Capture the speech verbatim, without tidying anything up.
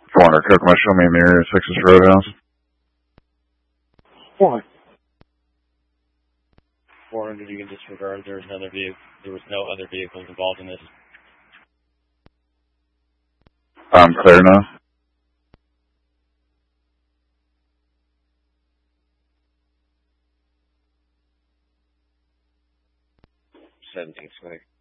four hundred Kokomo, show me in the area, Texas Roadhouse. four hundred. four hundred, you can disregard. There was another vehicle. There was no other vehicles involved in this. I'm clear now. seventeen, swag.